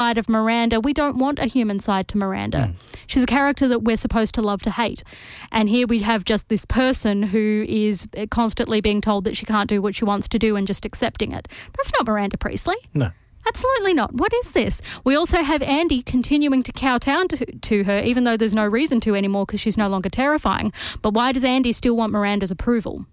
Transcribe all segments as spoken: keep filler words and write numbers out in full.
side of Miranda. We don't want a human side to Miranda. Mm. She's a character that we're supposed to love to hate. And here we have just this person who is constantly being told that she can't do what she wants to do and just accepting it. That's not Miranda Priestley. No. Absolutely not. What is this? We also have Andy continuing to kowtow to, to her, even though there's no reason to anymore because she's no longer terrifying. But why does Andy still want Miranda's approval?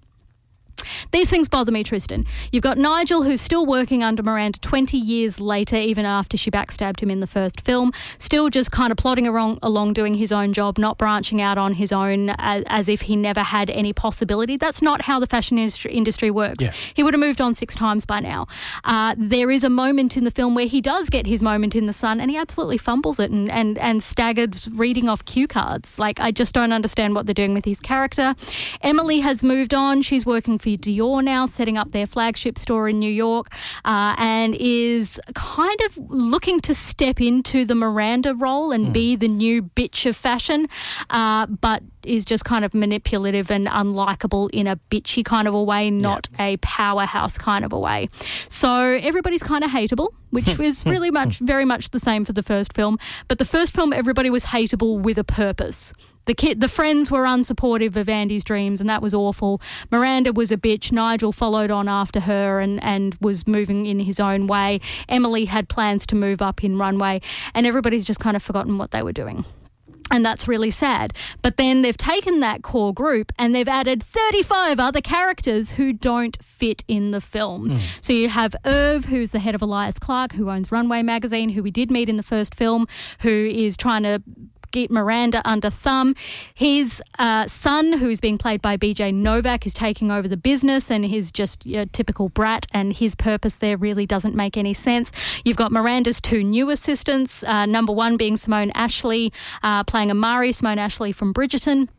These things bother me, Tristan. You've got Nigel, who's still working under Miranda twenty years later, even after she backstabbed him in the first film, still just kind of plodding along, along doing his own job, not branching out on his own as, as if he never had any possibility. That's not how the fashion industry, industry works. Yeah. He would have moved on six times by now. Uh, there is a moment in the film where he does get his moment in the sun and he absolutely fumbles it and, and, and staggers reading off cue cards. Like, I just don't understand what they're doing with his character. Emily has moved on. She's working for Dior now, setting up their flagship store in New York, uh, and is kind of looking to step into the Miranda role and mm. be the new bitch of fashion, uh, but is just kind of manipulative and unlikable in a bitchy kind of a way, not yeah. a powerhouse kind of a way. So everybody's kind of hateable, which was really much, very much the same for the first film. But the first film, everybody was hateable with a purpose. The kid, the friends were unsupportive of Andy's dreams, and that was awful. Miranda was a bitch. Nigel followed on after her and, and was moving in his own way. Emily had plans to move up in runway, and everybody's just kind of forgotten what they were doing. And that's really sad. But then they've taken that core group and they've added thirty-five other characters who don't fit in the film. Mm. So you have Irv, who's the head of Elias Clark, who owns Runway magazine, who we did meet in the first film, who is trying to get Miranda under thumb. His uh, son, who's being played by B J Novak, is taking over the business and he's just a typical brat, and his purpose there really doesn't make any sense. You've got Miranda's two new assistants, uh, number one being Simone Ashley, uh, playing Amari, Simone Ashley from Bridgerton.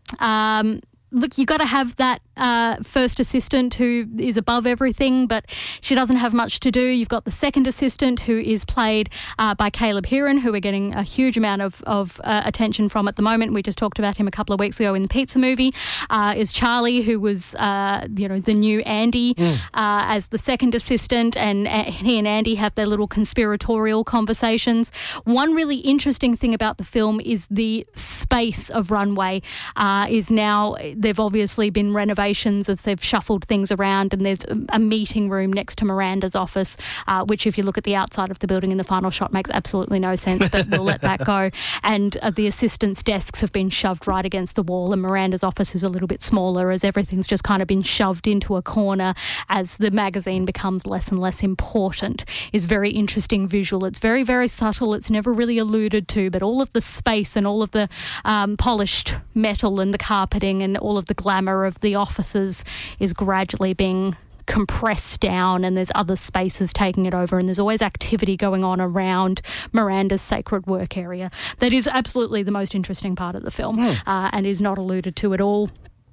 Um, look, you got to have that uh, first assistant who is above everything, but she doesn't have much to do. You've got the second assistant, who is played uh, by Caleb Heron, who we're getting a huge amount of, of uh, attention from at the moment. We just talked about him a couple of weeks ago in the Pizza Movie. Uh, is Charlie, who was uh, you know the new Andy, mm. uh, as the second assistant, and uh, he and Andy have their little conspiratorial conversations. One really interesting thing about the film is the space of Runway uh, is now, they've obviously been renovations as they've shuffled things around, and there's a meeting room next to Miranda's office, uh, which if you look at the outside of the building in the final shot makes absolutely no sense, but we'll let that go. And uh, the assistants' desks have been shoved right against the wall, and Miranda's office is a little bit smaller as everything's just kind of been shoved into a corner as the magazine becomes less and less important. Is very interesting visual. It's very, very subtle. It's never really alluded to, but all of the space and all of the um, polished metal and the carpeting and all of the glamour of the offices is gradually being compressed down, and there's other spaces taking it over, and there's always activity going on around Miranda's sacred work area. That is absolutely the most interesting part of the film, mm. uh, and is not alluded to at all.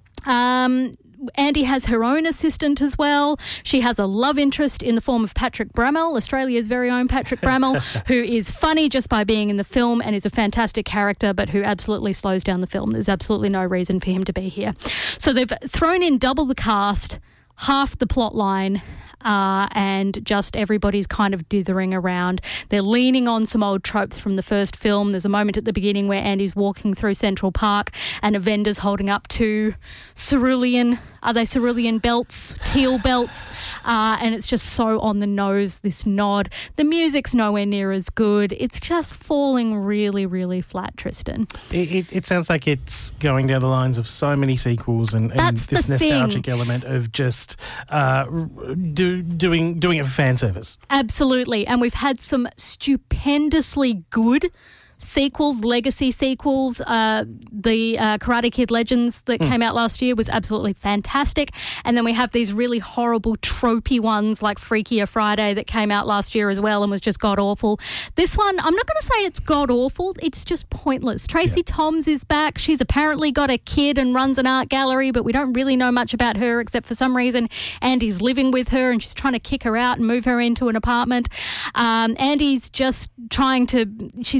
Um... Andy has her own assistant as well. She has a love interest in the form of Patrick Brammell, Australia's very own Patrick Brammell, who is funny just by being in the film and is a fantastic character, but who absolutely slows down the film. There's absolutely no reason for him to be here. So they've thrown in double the cast, half the plot line, uh, and just everybody's kind of dithering around. They're leaning on some old tropes from the first film. There's a moment at the beginning where Andy's walking through Central Park and a vendor's holding up two cerulean, are they cerulean belts, teal belts, uh, and it's just so on the nose, this nod. The music's nowhere near as good. It's just falling really, really flat, Tristan. It, it, it sounds like it's going down the lines of so many sequels and, and this nostalgic thing. element of just uh, do, doing doing it for fan service. Absolutely, and we've had some stupendously good sequels, legacy sequels. Uh, the uh, Karate Kid Legends that mm. came out last year was absolutely fantastic. And then we have these really horrible, tropey ones like Freakier Friday that came out last year as well and was just god-awful. This one, I'm not going to say it's god-awful. It's just pointless. Tracy yeah. Toms is back. She's apparently got a kid and runs an art gallery, but we don't really know much about her except for some reason Andy's living with her and she's trying to kick her out and move her into an apartment. Um, Andy's just trying to... She's just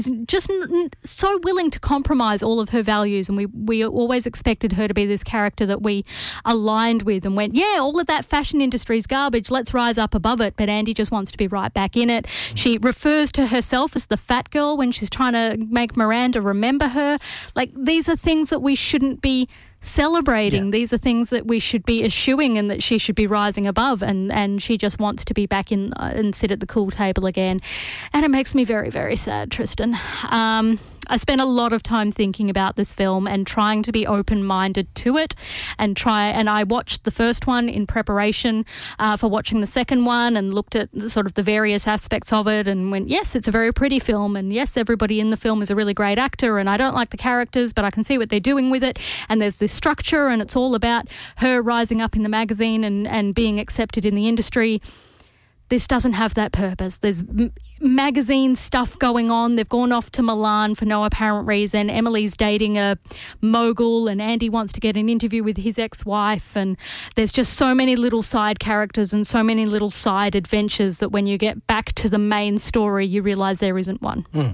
n- so willing to compromise all of her values, and we, we always expected her to be this character that we aligned with and went, yeah, all of that fashion industry's garbage, let's rise up above it. But Andy just wants to be right back in it. She refers to herself as the fat girl when she's trying to make Miranda remember her. Like, these are things that we shouldn't be celebrating. Yeah. These are things that we should be eschewing and that she should be rising above, and, and she just wants to be back in uh, and sit at the cool table again. And it makes me very, very sad, Tristan. Um, I spent a lot of time thinking about this film and trying to be open-minded to it, and try. And I watched the first one in preparation uh, for watching the second one, and looked at the, sort of the various aspects of it, and went, yes, it's a very pretty film, and yes, everybody in the film is a really great actor, and I don't like the characters, but I can see what they're doing with it, and there's this structure, and it's all about her rising up in the magazine and, and being accepted in the industry. This doesn't have that purpose. There's m- magazine stuff going on. They've gone off to Milan for no apparent reason. Emily's dating a mogul, and Andy wants to get an interview with his ex-wife, and there's just so many little side characters and so many little side adventures that when you get back to the main story, you realise there isn't one. Mm.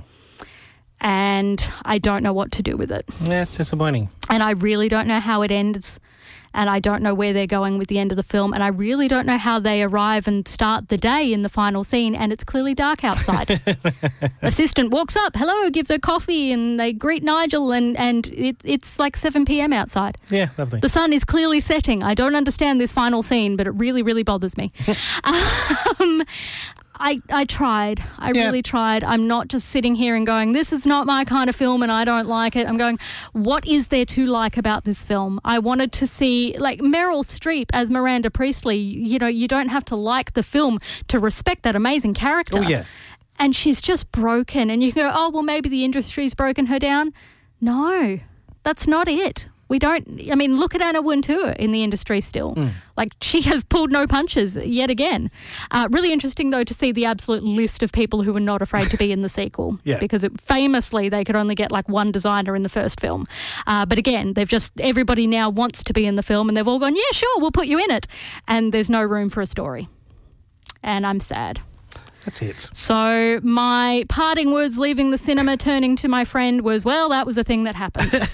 And I don't know what to do with it. Yeah, it's disappointing. And I really don't know how it ends. And I don't know where they're going with the end of the film. And I really don't know how they arrive and start the day in the final scene, and it's clearly dark outside. Assistant walks up, hello, gives her coffee, and they greet Nigel, and, and it, it's like seven p.m. outside. Yeah, lovely. The sun is clearly setting. I don't understand this final scene, but it really, really bothers me. um, I, I tried. I yeah. really tried. I'm not just sitting here and going, this is not my kind of film and I don't like it. I'm going, what is there to like about this film? I wanted to see, like, Meryl Streep as Miranda Priestley. You know, you don't have to like the film to respect that amazing character. Oh, yeah. And she's just broken. And you go, oh, well, maybe the industry's broken her down. No, that's not it. We don't, I mean, look at Anna Wintour in the industry still. Mm. Like, she has pulled no punches yet again. Uh, really interesting, though, to see the absolute list of people who were not afraid to be in the sequel. Yeah. Because it, famously, they could only get like one designer in the first film. Uh, but again, they've just, everybody now wants to be in the film, and they've all gone, yeah, sure, we'll put you in it. And there's no room for a story. And I'm sad. That's it. So my parting words leaving the cinema, turning to my friend, was, well, that was a thing that happened.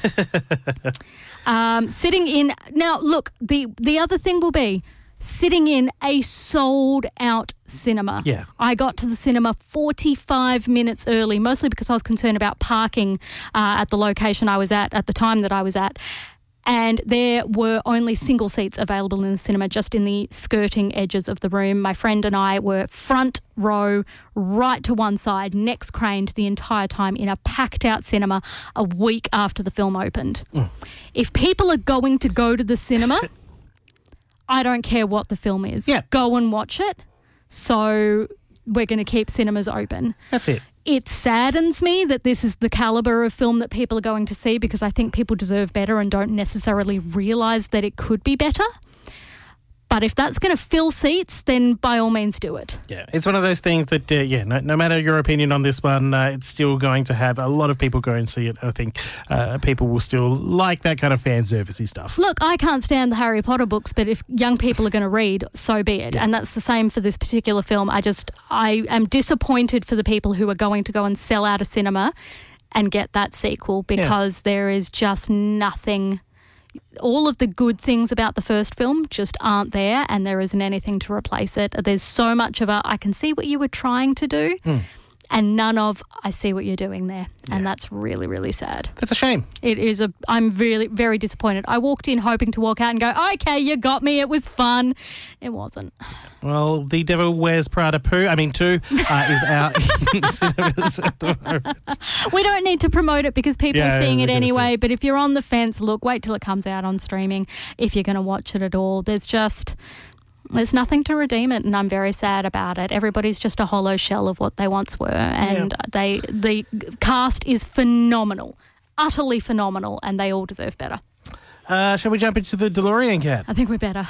um, sitting in... Now, look, the, the other thing will be sitting in a sold-out cinema. Yeah. I got to the cinema forty-five minutes early, mostly because I was concerned about parking uh, at the location I was at, at the time that I was at. And there were only single seats available in the cinema, just in the skirting edges of the room. My friend and I were front row, right to one side, necks craned the entire time in a packed-out cinema a week after the film opened. Mm. If people are going to go to the cinema, I don't care what the film is. Yeah. Go and watch it. So we're going to keep cinemas open. That's it. It saddens me that this is the calibre of film that people are going to see, because I think people deserve better and don't necessarily realise that it could be better. But if that's going to fill seats, then by all means do it. Yeah, it's one of those things that, uh, yeah, no, no matter your opinion on this one, uh, it's still going to have a lot of people go and see it. I think uh, people will still like that kind of fan servicey stuff. Look, I can't stand the Harry Potter books, but if young people are going to read, so be it. Yeah. And that's the same for this particular film. I just, I am disappointed for the people who are going to go and sell out a cinema and get that sequel, because yeah. there is just nothing... All of the good things about the first film just aren't there, and there isn't anything to replace it. There's so much of a, I can see what you were trying to do, mm. and none of, I see what you're doing there. Yeah. And that's really, really sad. That's a shame. It is a, I'm really, very disappointed. I walked in hoping to walk out and go, okay, you got me, it was fun. It wasn't. Well, The Devil Wears Prada Poo, I mean two, uh, is out in cinemas at the moment. We don't need to promote it because people yeah, are seeing it anyway, it. But if you're on the fence, look, wait till it comes out on streaming if you're going to watch it at all. There's just... There's nothing to redeem it, and I'm very sad about it. Everybody's just a hollow shell of what they once were, and yeah. they the cast is phenomenal, utterly phenomenal, and they all deserve better. Uh, shall we jump into the DeLorean, Cat? I think we better.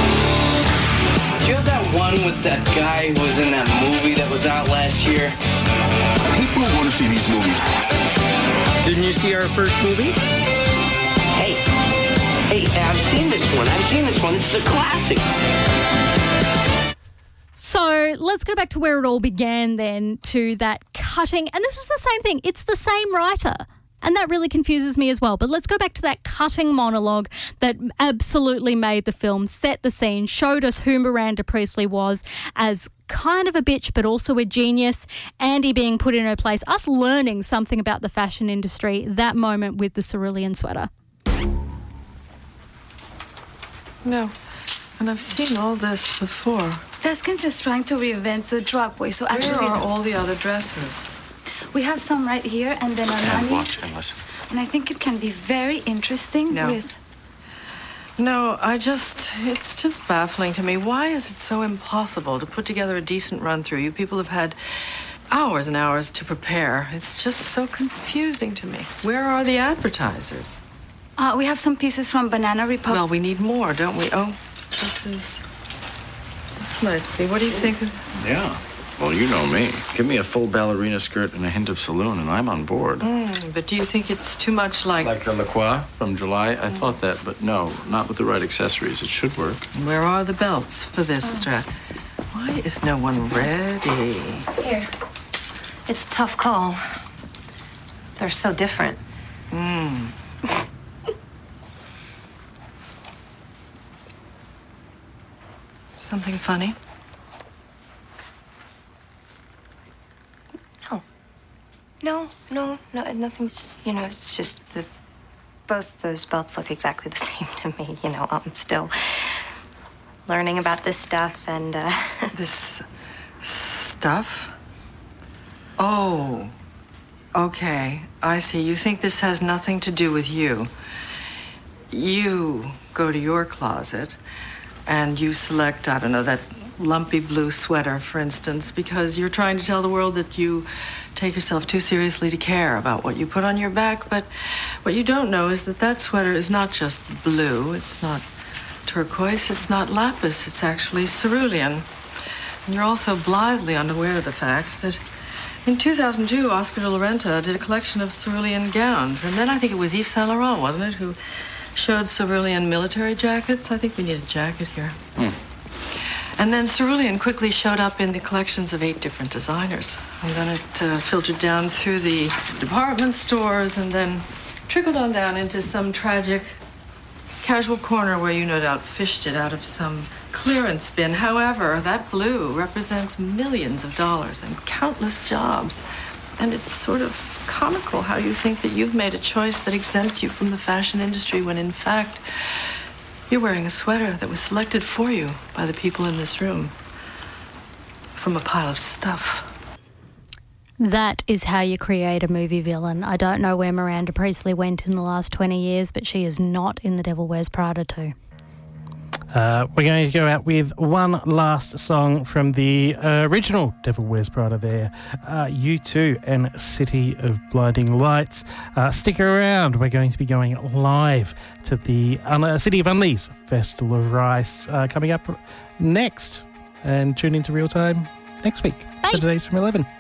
Do you have that one with that guy who was in that movie that was out last year? People want to see these movies. Didn't you see our first movie? Hey. Hey, I've seen this one. I've seen this one. This is a classic. So So let's go back to where it all began then, to that cutting. And this is the same thing. It's the same writer. And that really confuses me as well. But let's go back to that cutting monologue that absolutely made the film, set the scene, showed us who Miranda Priestly was as kind of a bitch but also a genius, Andy being put in her place, us learning something about the fashion industry, that moment with the cerulean sweater. No, and I've seen all this before. Deskins is trying to reinvent the drugway, so actually... Where are it's... all the other dresses? We have some right here, and then Armani. And watch and listen. And I think it can be very interesting no. with... No, I just... It's just baffling to me. Why is it so impossible to put together a decent run-through? You people have had hours and hours to prepare. It's just so confusing to me. Where are the advertisers? Uh, we have some pieces from Banana Republic. Well, we need more, don't we? Oh, this is... This might be... What do you think? Yeah. Well, you know me. Give me a full ballerina skirt and a hint of saloon, and I'm on board. Mm, but do you think it's too much like... Like the La Croix from July? I thought that, but no, not with the right accessories. It should work. Where are the belts for this Oh. dress? Why is no one ready? Here. It's a tough call. They're so different. Hmm. Something funny? No, no, no, nothing's, you know, it's just that both those belts look exactly the same to me. You know, I'm still learning about this stuff and, uh... This stuff? Oh, okay, I see. You think this has nothing to do with you. You go to your closet and you select, I don't know, that lumpy blue sweater, for instance, because you're trying to tell the world that you take yourself too seriously to care about what you put on your back. But what you don't know is that that sweater is not just blue. It's not turquoise. It's not lapis. It's actually cerulean. And you're also blithely unaware of the fact that in two thousand two, Oscar de la Renta did a collection of cerulean gowns. And then I think it was Yves Saint Laurent, wasn't it, who showed cerulean military jackets? I think we need a jacket here. Hmm. And then cerulean quickly showed up in the collections of eight different designers. And then it uh, filtered down through the department stores and then trickled on down into some tragic casual corner where you no doubt fished it out of some clearance bin. However, that blue represents millions of dollars and countless jobs. And it's sort of comical how you think that you've made a choice that exempts you from the fashion industry when in fact you're wearing a sweater that was selected for you by the people in this room from a pile of stuff. That is how you create a movie villain. I don't know where Miranda Priestly went in the last twenty years, but she is not in The Devil Wears Prada two. Uh, we're going to go out with one last song from the uh, original Devil Wears Prada there, uh, U two and City of Blinding Lights. Uh, stick around. We're going to be going live to the uh, City of Unleash Festival of Rice uh, coming up next. And tune into Real Time next week, Bye. Saturdays from eleven.